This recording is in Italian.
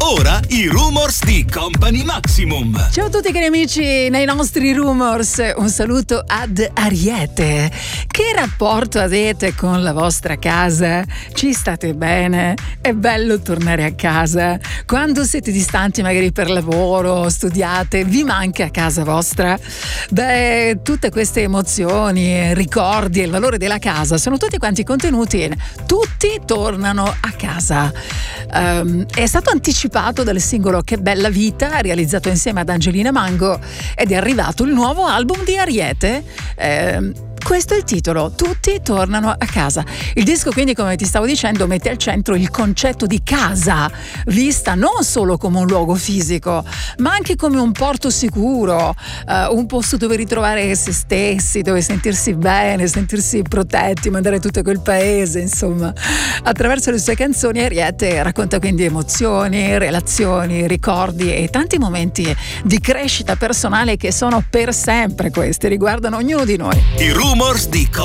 Ora i rumors di Company Maximum. Ciao a tutti cari amici, nei nostri rumors un saluto ad Ariete. Che rapporto avete con la vostra casa? Ci state bene? È bello tornare a casa? Quando siete distanti magari per lavoro, studiate, vi manca casa vostra? Beh, tutte queste emozioni, ricordi e il valore della casa sono tutti quanti contenuti in Tutti tornano a casa. È stato anticipato dal singolo Che bella vita, realizzato insieme ad Angelina Mango, ed è arrivato il nuovo album di Ariete. Questo è il titolo, Tutti tornano a casa. Il disco quindi, come ti stavo dicendo, mette al centro il concetto di casa, vista non solo come un luogo fisico, ma anche come un porto sicuro, un posto dove ritrovare se stessi, dove sentirsi bene, sentirsi protetti, mandare tutto quel paese, insomma. Attraverso le sue canzoni Ariete racconta quindi emozioni, relazioni, ricordi e tanti momenti di crescita personale che sono per sempre questi, riguardano ognuno di noi. I rumors di